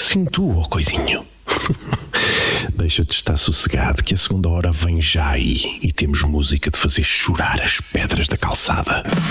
Sim, tu, ó coisinho. Deixa-te estar sossegado que a segunda hora vem já aí e temos música de fazer chorar as pedras da calçada.